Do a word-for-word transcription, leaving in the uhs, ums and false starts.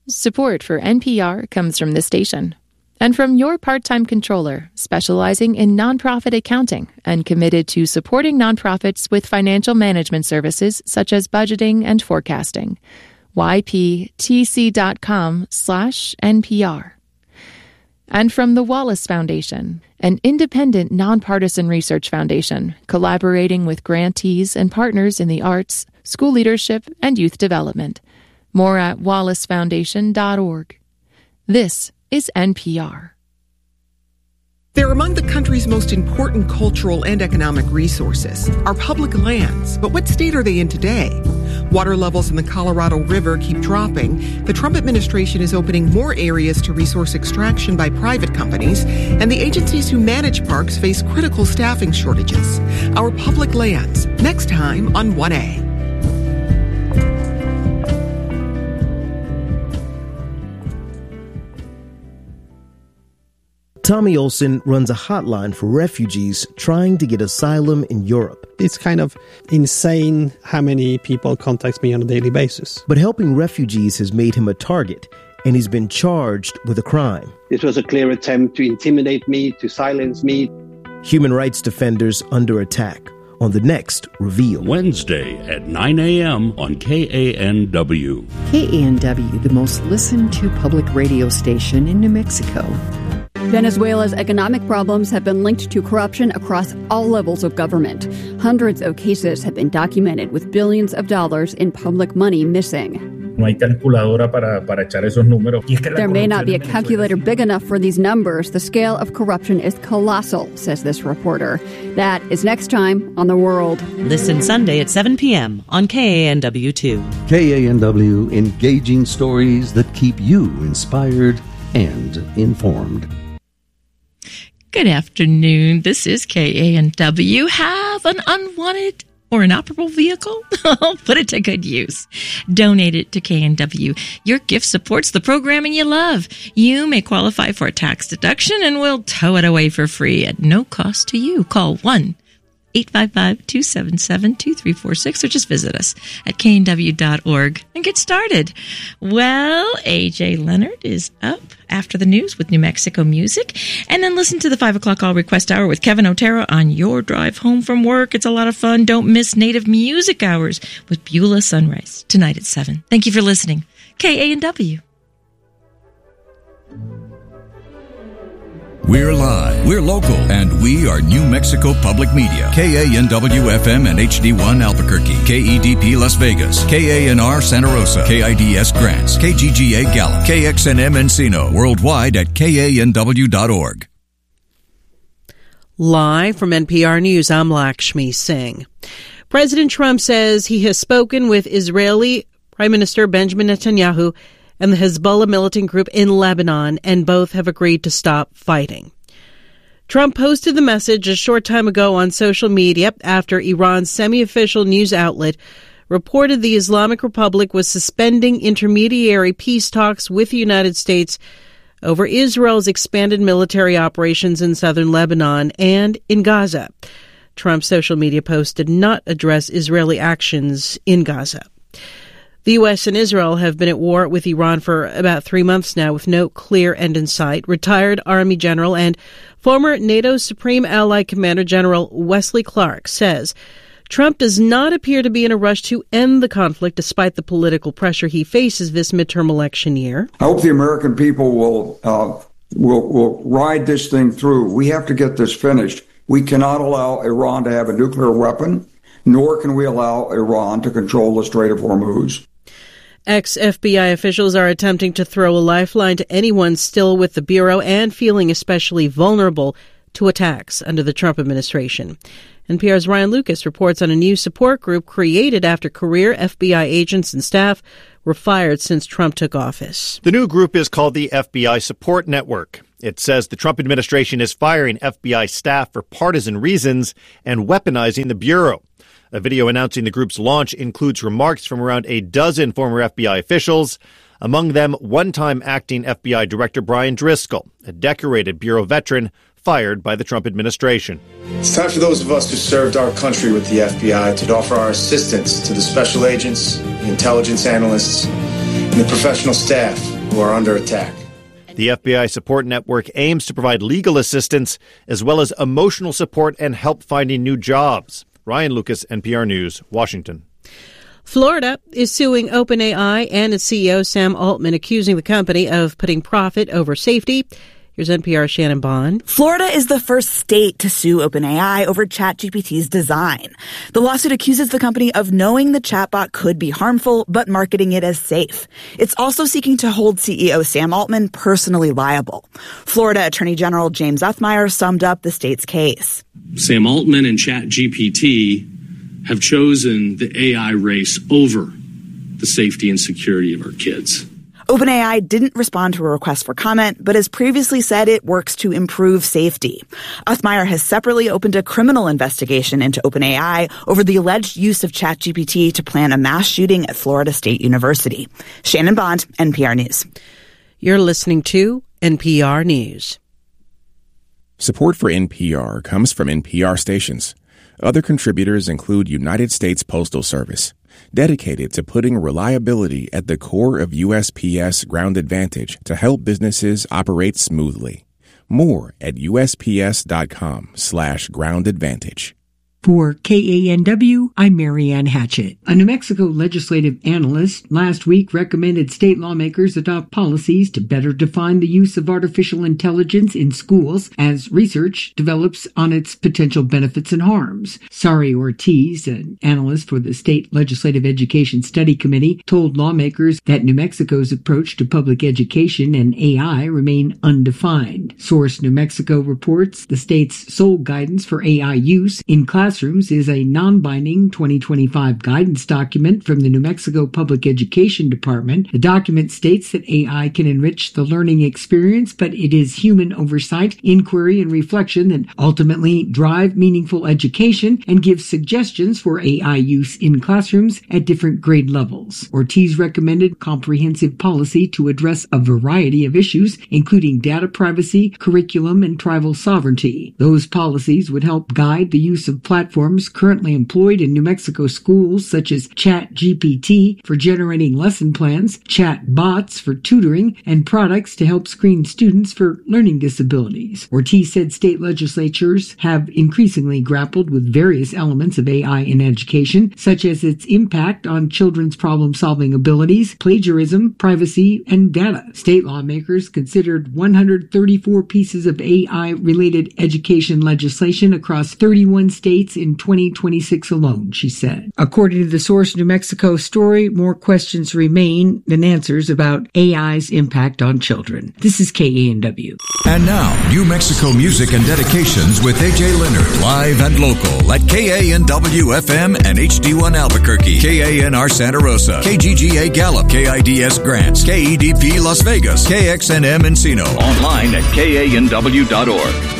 Support for N P R comes from this station and from your part-time controller, specializing in nonprofit accounting and committed to supporting nonprofits with financial management services such as budgeting and forecasting. Y P T C dot com slash N P R. And from the Wallace Foundation, an independent nonpartisan research foundation collaborating with grantees and partners in the arts, school leadership, and youth development. More at wallace foundation dot org. This is N P R. They're among the country's most important cultural and economic resources, our public lands. But what state are they in today? Water levels in the Colorado River keep dropping. The Trump administration is opening more areas to resource extraction by private companies, and the agencies who manage parks face critical staffing shortages. Our public lands, next time on one A. Tommy Olson runs a hotline for refugees trying to get asylum in Europe. It's kind of insane how many people contact me on a daily basis. But helping refugees has made him a target, and he's been charged with a crime. This was a clear attempt to intimidate me, to silence me. Human rights defenders under attack on the next Reveal. Wednesday at nine a.m. on K A N W. K A N W, the most listened to public radio station in New Mexico. Venezuela's economic problems have been linked to corruption across all levels of government. Hundreds of cases have been documented with billions of dollars in public money missing. There may not be a calculator big enough for these numbers. The scale of corruption is colossal, says this reporter. That is next time on The World. Listen Sunday at seven p.m. on K A N W two. K A N W, engaging stories that keep you inspired and informed. Good afternoon. This is K A N W. Have an unwanted or inoperable vehicle? Put it to good use. Donate it to K A N W. Your gift supports the programming you love. You may qualify for a tax deduction, and we'll tow it away for free at no cost to you. Call one eight five five, two seven seven, two three four six or just visit us at K N W dot org and get started. Well, A J Leonard is up after the news with New Mexico music, and then listen to the five o'clock All Request Hour with Kevin Otero on your drive home from work. It's a lot of fun. Don't miss Native Music Hours with Beulah Sunrise tonight at seven. Thank you for listening. K A N W. We're live, we're local, and we are New Mexico Public Media. K A N W F M and H D one Albuquerque, K E D P Las Vegas, K A N R Santa Rosa, K I D S Grants, K G G A Gallup, K X N M Encino, worldwide at K A N W dot org. Live from N P R News, I'm Lakshmi Singh. President Trump says he has spoken with Israeli Prime Minister Benjamin Netanyahu and the Hezbollah militant group in Lebanon, and both have agreed to stop fighting. Trump posted the message a short time ago on social media after Iran's semi-official news outlet reported the Islamic Republic was suspending intermediary peace talks with the United States over Israel's expanded military operations in southern Lebanon and in Gaza. Trump's social media post did not address Israeli actions in Gaza. The U S and Israel have been at war with Iran for about three months now with no clear end in sight. Retired Army General and former NATO Supreme Allied Commander General Wesley Clark says Trump does not appear to be in a rush to end the conflict despite the political pressure he faces this midterm election year. I hope the American people will, uh, will, will ride this thing through. We have to get this finished. We cannot allow Iran to have a nuclear weapon, nor can we allow Iran to control the Strait of Hormuz. Ex-F B I officials are attempting to throw a lifeline to anyone still with the Bureau and feeling especially vulnerable to attacks under the Trump administration. N P R's Ryan Lucas reports on a new support group created after career F B I agents and staff were fired since Trump took office. The new group is called the F B I Support Network. It says the Trump administration is firing F B I staff for partisan reasons and weaponizing the Bureau. A video announcing the group's launch includes remarks from around a dozen former F B I officials, among them one-time acting F B I Director Brian Driscoll, a decorated Bureau veteran fired by the Trump administration. It's time for those of us who served our country with the F B I to offer our assistance to the special agents, the intelligence analysts, and the professional staff who are under attack. The F B I Support Network aims to provide legal assistance as well as emotional support and help finding new jobs. Ryan Lucas, N P R News, Washington. Florida is suing OpenAI and its C E O Sam Altman, accusing the company of putting profit over safety. Here's N P R's Shannon Bond. Florida is the first state to sue OpenAI over ChatGPT's design. The lawsuit accuses the company of knowing the chatbot could be harmful, but marketing it as safe. It's also seeking to hold C E O Sam Altman personally liable. Florida Attorney General James Othmeier summed up the state's case. Sam Altman and ChatGPT have chosen the A I race over the safety and security of our kids. OpenAI didn't respond to a request for comment, but has previously said it works to improve safety. Othmeier has separately opened a criminal investigation into OpenAI over the alleged use of ChatGPT to plan a mass shooting at Florida State University. Shannon Bond, N P R News. You're listening to N P R News. Support for N P R comes from N P R stations. Other contributors include United States Postal Service, dedicated to putting reliability at the core of U S P S Ground Advantage to help businesses operate smoothly. More at USPS.com slash Ground Advantage. For K A N W, I'm Marianne Hatchett. A New Mexico legislative analyst last week recommended state lawmakers adopt policies to better define the use of artificial intelligence in schools as research develops on its potential benefits and harms. Sari Ortiz, an analyst for the State Legislative Education Study Committee, told lawmakers that New Mexico's approach to public education and A I remain undefined. Source New Mexico reports the state's sole guidance for A I use in classrooms is a non-binding twenty twenty-five guidance document from the New Mexico Public Education Department. The document states that A I can enrich the learning experience, but it is human oversight, inquiry, and reflection that ultimately drive meaningful education and give suggestions for A I use in classrooms at different grade levels. Ortiz recommended comprehensive policy to address a variety of issues, including data privacy, curriculum, and tribal sovereignty. Those policies would help guide the use of platforms Platforms currently employed in New Mexico schools, such as ChatGPT for generating lesson plans, chat bots for tutoring, and products to help screen students for learning disabilities. Ortiz said state legislatures have increasingly grappled with various elements of A I in education, such as its impact on children's problem-solving abilities, plagiarism, privacy, and data. State lawmakers considered one hundred thirty-four pieces of A I-related education legislation across thirty-one states in twenty twenty-six alone, she said. According to the Source New Mexico story, more questions remain than answers about A I's impact on children. This is K A N W. And now, New Mexico music and dedications with A J Leonard, live and local at K A N W F M and H D one Albuquerque, K A N R Santa Rosa, K G G A Gallup, K I D S Grants, K E D P Las Vegas, K X N M Encino. Online at K A N W dot org.